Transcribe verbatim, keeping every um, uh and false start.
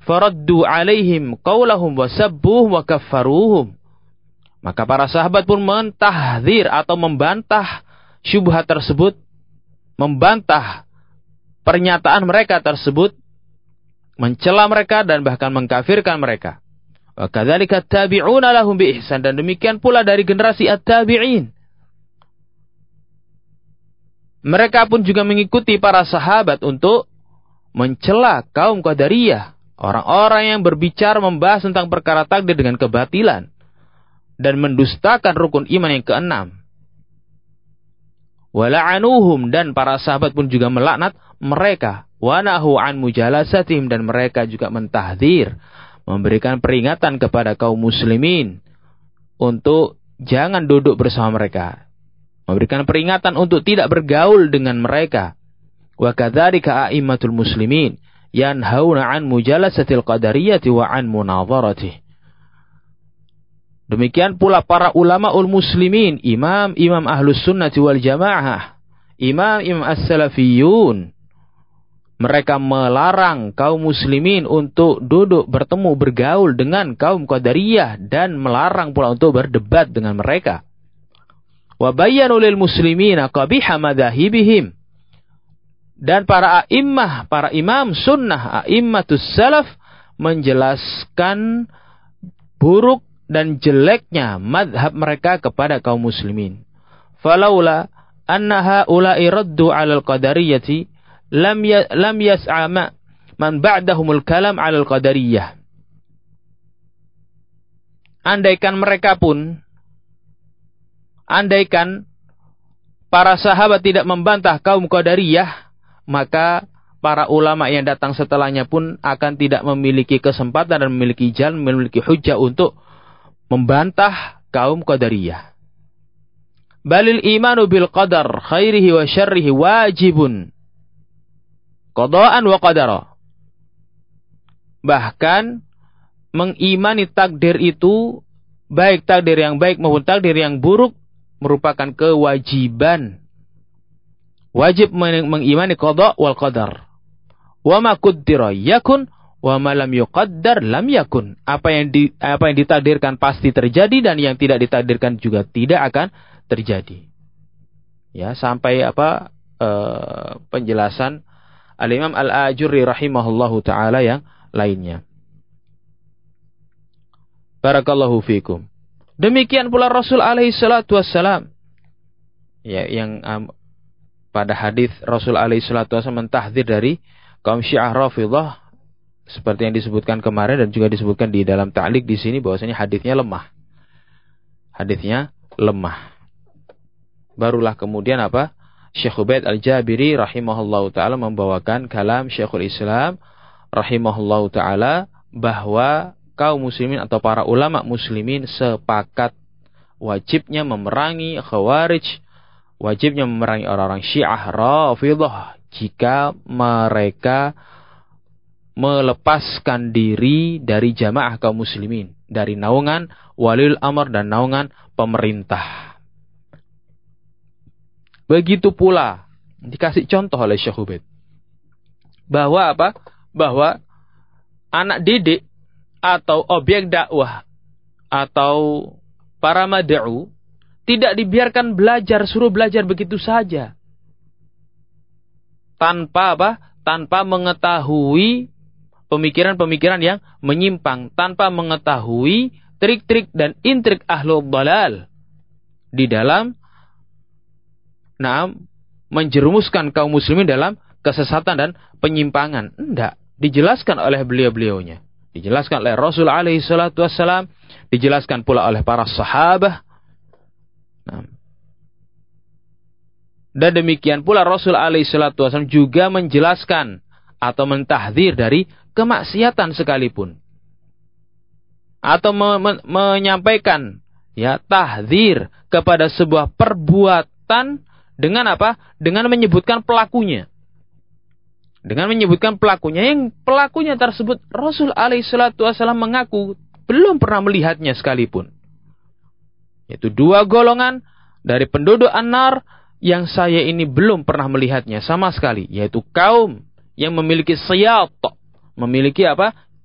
faraddu alaihim qaulahum wa sabbuhum wa kaffaruhum. Maka para sahabat pun mentahdzir atau membantah syubhat tersebut, membantah pernyataan mereka tersebut, mencela mereka dan bahkan mengkafirkan mereka. Wa kadzalika tabi'una lahum bi ihsan, dan demikian pula dari generasi at-tabi'in. Mereka pun juga mengikuti para sahabat untuk mencela kaum Qadariyah, orang-orang yang berbicara membahas tentang perkara takdir dengan kebatilan dan mendustakan rukun iman yang keenam. Wala'anuhum, dan para sahabat pun juga melaknat mereka. Wa nahu an mujalasatihim, dan mereka juga mentahdzir, memberikan peringatan kepada kaum muslimin untuk jangan duduk bersama mereka, memberikan peringatan untuk tidak bergaul dengan mereka. Wa kadzalika a'immatul muslimin yanhauna an mujalasatil qadariyati wa an munadharatih. Demikian pula para ulamaul muslimin, imam-imam ahlus sunnati wal jamaah, imam-imam as-salafiyun. Mereka melarang kaum muslimin untuk duduk bertemu bergaul dengan kaum Qadariyah dan melarang pula untuk berdebat dengan mereka. Wa bayyanu lil muslimina qabiha madzahibihim. Dan para a'immah, para imam sunnah, a'immatus salaf menjelaskan buruk dan jeleknya madhab mereka kepada kaum muslimin. Falaula anna haula'i raddu 'alal qadariyati lam ya, lam yas'a man ba'dahumul kalam 'alal qadariyah. Andaikan mereka pun, andaikan para sahabat tidak membantah kaum Qadariyah, maka para ulama yang datang setelahnya pun akan tidak memiliki kesempatan dan memiliki jalan, memiliki hujjah untuk membantah kaum Qadariyah. Balil imanu bil qadar khairihi wa syarrihi wajibun qada'an wa qadara. Bahkan mengimani takdir itu, baik takdir yang baik maupun takdir yang buruk, merupakan kewajiban. Wajib mengimani qada' wal qadar. Wa ma qaddara yakun wa ma lam yuqaddar lam yakun. Apa yang di, apa yang ditakdirkan pasti terjadi, dan yang tidak ditakdirkan juga tidak akan terjadi. Ya, sampai apa uh, penjelasan Al-Imam Al-Ajurri rahimahullahu taala yang lainnya. Barakallahu fikum. Demikian pula Rasul alaihi salatu wassalam, ya, yang um, pada hadis Rasul alaihi salatu wassalam mentahdzir dari kaum Syiah Rafidhah, seperti yang disebutkan kemarin dan juga disebutkan di dalam ta'liq di sini, bahwasanya hadisnya lemah. Hadisnya lemah. Barulah kemudian apa? Syekh Ubaid Al-Jabiri rahimahullahu taala membawakan kalam Syekhul Islam rahimahullahu taala bahwa kaum muslimin atau para ulama muslimin sepakat wajibnya memerangi Khawarij, wajibnya memerangi orang-orang Syiah Rafidhah jika mereka melepaskan diri dari jamaah kaum muslimin, dari naungan waliul amr dan naungan pemerintah. Begitu pula dikasih contoh oleh Syekh Ubaid bahwa apa? Bahwa anak didik atau objek dakwah atau para mad'u tidak dibiarkan belajar, suruh belajar begitu saja tanpa apa? Tanpa mengetahui pemikiran-pemikiran yang menyimpang, tanpa mengetahui trik-trik dan intrik ahlul dhalal di dalam nah, menjerumuskan kaum muslimin dalam kesesatan dan penyimpangan. Tidak, dijelaskan oleh beliau-beliaunya. Dijelaskan oleh Rasul alaihi salatu wassalam, dijelaskan pula oleh para sahabat. Nah. Dan demikian pula Rasul alaihi salatu wassalam juga menjelaskan atau mentahdzir dari kemaksiatan sekalipun. Atau me- me- menyampaikan ya tahdzir kepada sebuah perbuatan dengan apa? Dengan menyebutkan pelakunya. Dengan menyebutkan pelakunya, yang pelakunya tersebut Rasul alaihi salatu wasallam mengaku belum pernah melihatnya sekalipun. Yaitu dua golongan dari penduduk An-Nar yang saya ini belum pernah melihatnya sama sekali, yaitu kaum yang memiliki siyat, memiliki apa?